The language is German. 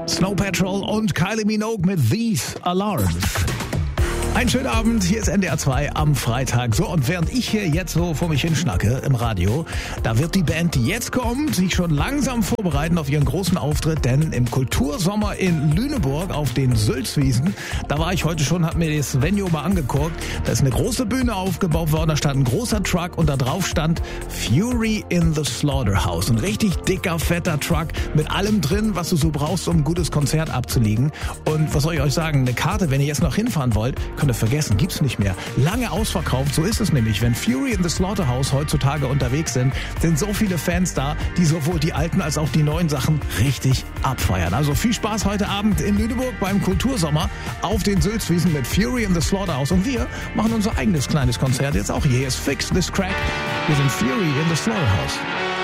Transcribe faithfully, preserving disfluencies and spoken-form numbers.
Snow Patrol und Kylie Minogue mit These Alarms. Ein schöner Abend, hier ist N D R zwei am Freitag. So, und während ich hier jetzt so vor mich hinschnacke im Radio, da wird die Band, die jetzt kommt, sich schon langsam vorbereiten auf ihren großen Auftritt, denn im Kultursommer in Lüneburg auf den Sülzwiesen, da war ich heute schon, hab mir das Venue mal angeguckt, da ist eine große Bühne aufgebaut worden, da stand ein großer Truck und da drauf stand Fury in the Slaughterhouse. Ein richtig dicker, fetter Truck mit allem drin, was du so brauchst, um ein gutes Konzert abzulegen. Und was soll ich euch sagen, eine Karte, wenn ihr jetzt noch hinfahren wollt, könnt ihr vergessen, gibt's nicht mehr. Lange ausverkauft, so ist es nämlich. Wenn Fury in the Slaughterhouse heutzutage unterwegs sind, sind so viele Fans da, die sowohl die alten als auch die neuen Sachen richtig abfeiern. Also viel Spaß heute Abend in Lüneburg beim Kultursommer auf den Sülzwiesen mit Fury in the Slaughterhouse. Und wir machen unser eigenes kleines Konzert jetzt auch hier. Hier ist Fix This Crack. Wir sind Fury in the Slaughterhouse.